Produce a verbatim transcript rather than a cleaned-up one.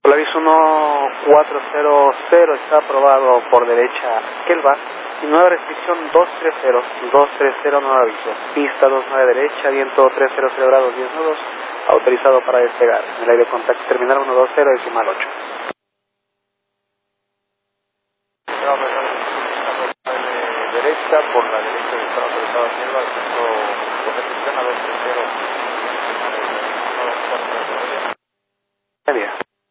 El aviso uno cuatro cero cero está aprobado por derecha Kelva y nueva restricción dos tres cero, dos tres cero nuevo aviso. Pista dos nueve derecha, viento trescientos grados diez nudos, autorizado para despegar. En el aire contacto terminal uno dos cero, decimal ocho. Derecha, por la derecha que está autorizado Kelva, centro, recepción a dos tres cero.